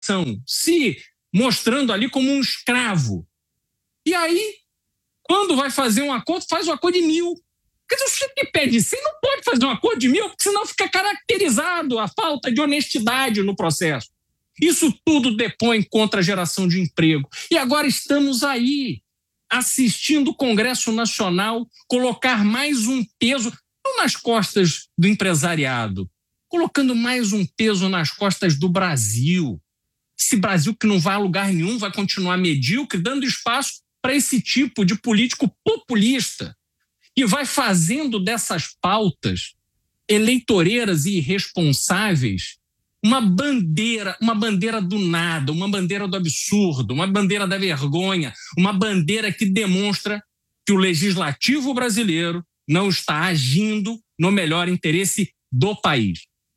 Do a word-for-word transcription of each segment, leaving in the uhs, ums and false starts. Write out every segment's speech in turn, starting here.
se mostrando ali como um escravo. E aí, quando vai fazer um acordo, faz um acordo de mil. Quer dizer, o sujeito que pede cem não pode fazer um acordo de mil, porque senão fica caracterizado a falta de honestidade no processo. Isso tudo depõe contra a geração de emprego. E agora estamos aí, assistindo o Congresso Nacional colocar mais um peso, não nas costas do empresariado, colocando mais um peso nas costas do Brasil. Esse Brasil que não vai a lugar nenhum, vai continuar medíocre, dando espaço para esse tipo de político populista, que vai fazendo dessas pautas eleitoreiras e irresponsáveis uma bandeira, uma bandeira do nada, uma bandeira do absurdo, uma bandeira da vergonha, uma bandeira que demonstra que o legislativo brasileiro não está agindo no melhor interesse do país.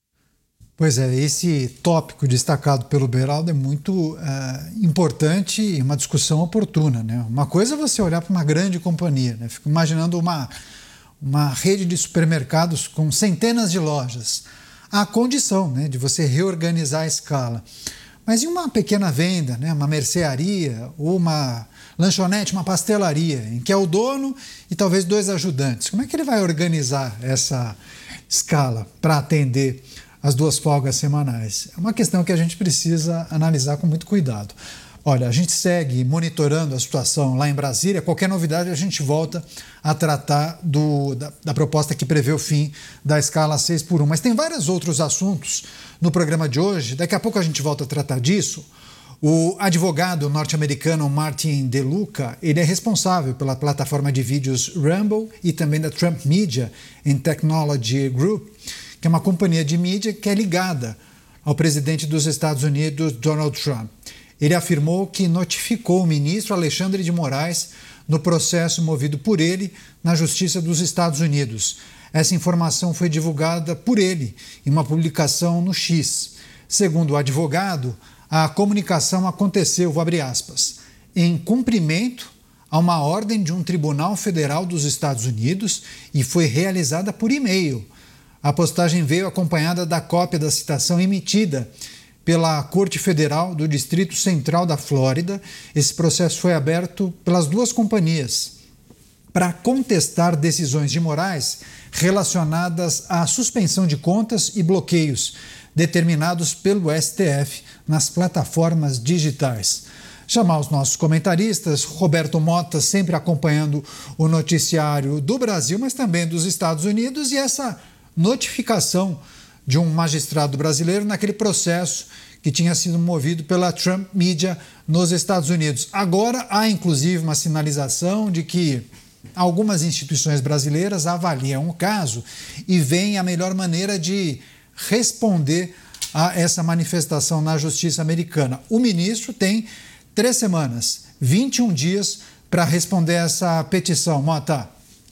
Pois é, esse tópico destacado pelo Beraldo é muito é, importante e uma discussão oportuna, né? Uma coisa é você olhar para uma grande companhia, né? Fico imaginando uma, uma rede de supermercados com centenas de lojas. Há condição, né, de você reorganizar a escala. Mas em uma pequena venda, né, uma mercearia ou uma lanchonete, uma pastelaria, em que é o dono e talvez dois ajudantes, como é que ele vai organizar essa escala para atender as duas folgas semanais? É uma questão que a gente precisa analisar com muito cuidado. Olha, a gente segue monitorando a situação lá em Brasília. Qualquer novidade a gente volta a tratar do, da, da proposta que prevê o fim da escala seis por um. Mas tem vários outros assuntos no programa de hoje. Daqui a pouco a gente volta a tratar disso. O advogado norte-americano Martin DeLuca, ele é responsável pela plataforma de vídeos Rumble e também da Trump Media and Technology Group, que é uma companhia de mídia que é ligada ao presidente dos Estados Unidos, Donald Trump. Ele afirmou que notificou o ministro Alexandre de Moraes no processo movido por ele na Justiça dos Estados Unidos. Essa informação foi divulgada por ele em uma publicação no X. Segundo o advogado, a comunicação aconteceu, vou abrir aspas, em cumprimento a uma ordem de um tribunal federal dos Estados Unidos e foi realizada por e-mail. A postagem veio acompanhada da cópia da citação emitida pela Corte Federal do Distrito Central da Flórida. Esse processo foi aberto pelas duas companhias para contestar decisões de Moraes relacionadas à suspensão de contas e bloqueios determinados pelo S T F nas plataformas digitais. Chamar os nossos comentaristas, Roberto Mota sempre acompanhando o noticiário do Brasil, mas também dos Estados Unidos, e essa notificação de um magistrado brasileiro naquele processo que tinha sido movido pela Trump Media nos Estados Unidos. Agora há inclusive uma sinalização de que algumas instituições brasileiras avaliam o caso e veem a melhor maneira de responder a essa manifestação na justiça americana. O ministro tem três semanas, vinte e um dias para responder essa petição. Mota.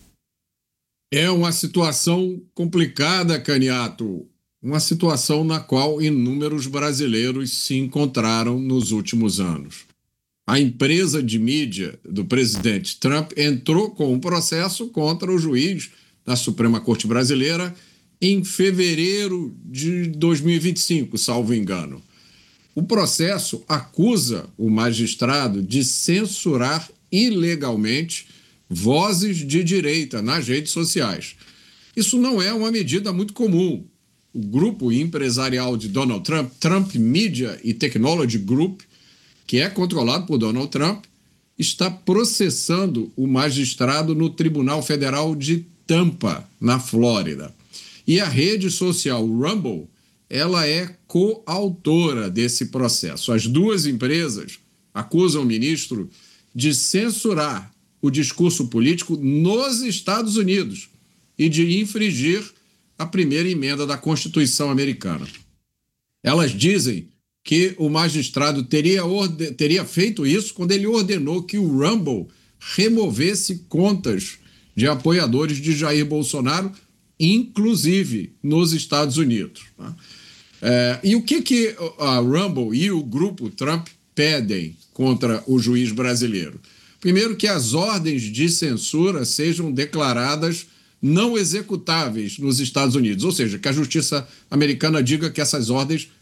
É uma situação complicada, Caniato. Uma situação na qual inúmeros brasileiros se encontraram nos últimos anos. A empresa de mídia do presidente Trump entrou com um processo contra o juiz da Suprema Corte Brasileira em fevereiro de dois mil e vinte e cinco, salvo engano. O processo acusa o magistrado de censurar ilegalmente vozes de direita nas redes sociais. Isso não é uma medida muito comum. O grupo empresarial de Donald Trump, Trump Media e Technology Group, que é controlado por Donald Trump, está processando o magistrado no Tribunal Federal de Tampa, na Flórida. E a rede social Rumble, ela é coautora desse processo. As duas empresas acusam o ministro de censurar o discurso político nos Estados Unidos e de infringir a primeira emenda da Constituição americana. Elas dizem que o magistrado teria, orde... teria feito isso quando ele ordenou que o Rumble removesse contas de apoiadores de Jair Bolsonaro, inclusive nos Estados Unidos. É, e o que, que a Rumble e o grupo Trump pedem contra o juiz brasileiro? Primeiro, que as ordens de censura sejam declaradas não executáveis nos Estados Unidos, ou seja, que a justiça americana diga que essas ordens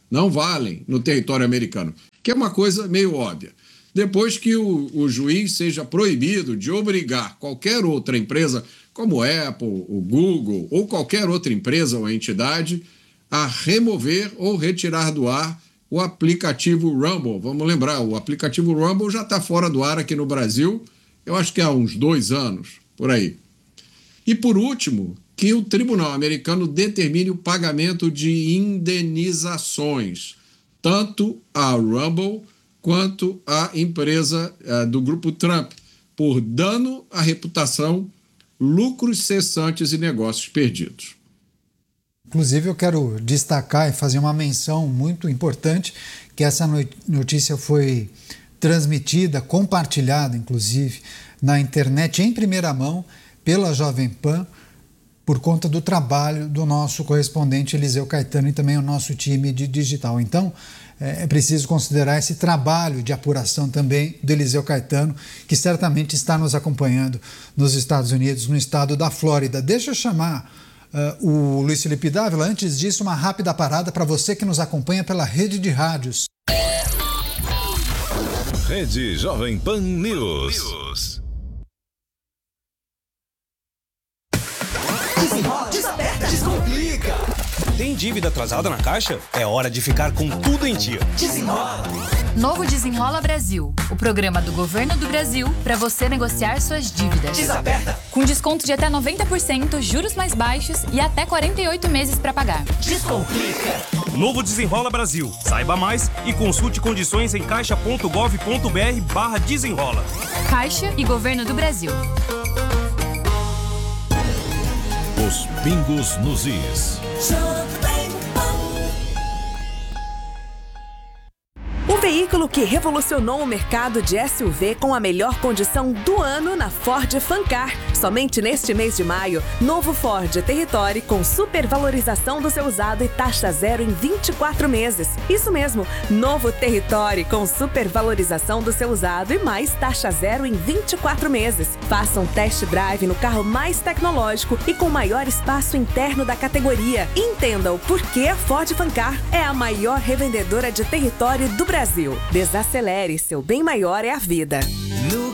não valem no território americano, que é uma coisa meio óbvia. Depois que o, o juiz seja proibido de obrigar qualquer outra empresa, como a Apple, o Google ou qualquer outra empresa ou entidade, a remover ou retirar do ar o aplicativo Rumble. Vamos lembrar, o aplicativo Rumble já está fora do ar aqui no Brasil, eu acho que há uns dois anos, por aí. E, por último, que o tribunal americano determine o pagamento de indenizações, tanto a Rumble quanto a empresa uh, do grupo Trump, por dano à reputação, lucros cessantes e negócios perdidos. Inclusive, eu quero destacar e fazer uma menção muito importante, que essa notícia foi transmitida, compartilhada, inclusive, na internet em primeira mão pela Jovem Pan, por conta do trabalho do nosso correspondente Eliseu Caetano e também o nosso time de digital. Então, é preciso considerar esse trabalho de apuração também do Eliseu Caetano, que certamente está nos acompanhando nos Estados Unidos, no estado da Flórida. Deixa eu chamar uh, o Luiz Felipe Dávila. Antes disso, uma rápida parada para você que nos acompanha pela rede de rádios. Rede Jovem Pan News. News. Desenrola, desaperta, descomplica. Tem dívida atrasada na Caixa? É hora de ficar com tudo em dia. Desenrola. Novo Desenrola Brasil, o programa do Governo do Brasil para você negociar suas dívidas. Desaperta. Com desconto de até noventa por cento, juros mais baixos e até quarenta e oito meses para pagar. Descomplica. Novo Desenrola Brasil. Saiba mais e consulte condições em caixa ponto gov ponto br barra desenrola. Caixa e Governo do Brasil. Os pingos nos is. O veículo que revolucionou o mercado de S U V com a melhor condição do ano na Ford Fancar. Somente neste mês de maio, novo Ford Territory com supervalorização do seu usado e taxa zero em vinte e quatro meses. Isso mesmo, novo Territory com supervalorização do seu usado e mais taxa zero em vinte e quatro meses. Faça um test drive no carro mais tecnológico e com maior espaço interno da categoria. Entenda o porquê a Ford Fancar é a maior revendedora de Territory do Brasil. Desacelere, seu bem maior é a vida.